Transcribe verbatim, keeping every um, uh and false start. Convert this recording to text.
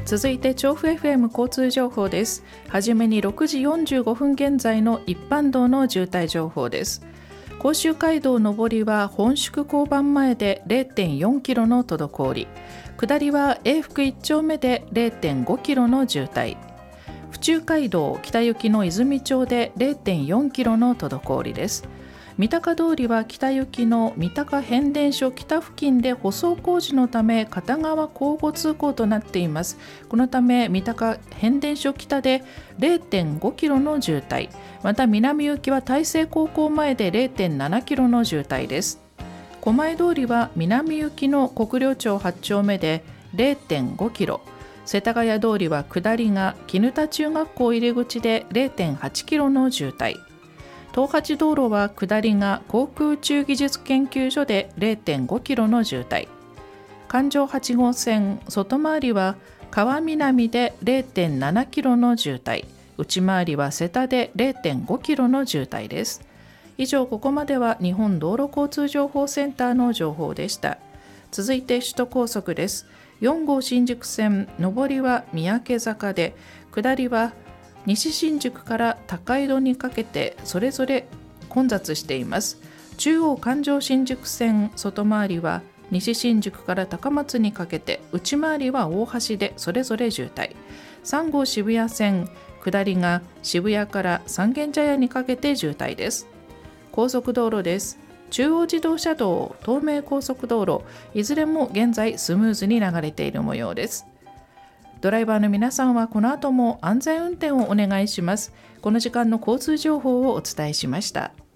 続いて調布 エフエム 交通情報です。はじめにろくじよんじゅうごふん現在の一般道の渋滞情報です。甲州街道上りは本宿交番前で れいてんよんキロの滞り、下りは永福いち丁目で れいてんごキロの渋滞、府中街道北行きの泉町で れいてんよんキロの滞りです。三鷹通りは北行きの三鷹変電所北付近で舗装工事のため片側交互通行となっています。このため三鷹変電所北で れいてんごキロの渋滞、また南行きは大成高校前で れいてんななキロの渋滞です。狛江通りは南行きの国領町はち丁目で れいてんごキロ、世田谷通りは下りが絹田中学校入り口で れいてんはちキロの渋滞、東八道路は下りが航空宇宙技術研究所で れいてんごキロの渋滞、環状はち号線外回りは川南で れいてんななキロの渋滞、内回りは瀬田で れいてんごキロの渋滞です。以上、ここまでは日本道路交通情報センターの情報でした。続いて首都高速です。よん号新宿線上りは三宅坂で、下りは西新宿から高井戸にかけてそれぞれ混雑しています。中央環状新宿線外回りは西新宿から高松にかけて、内回りは大橋でそれぞれ渋滞。さん号渋谷線下りが渋谷から三軒茶屋にかけて渋滞です。高速道路です。中央自動車道、東名高速道路、いずれも現在スムーズに流れている模様です。ドライバーの皆さんはこの後も安全運転をお願いします。この時間の交通情報をお伝えしました。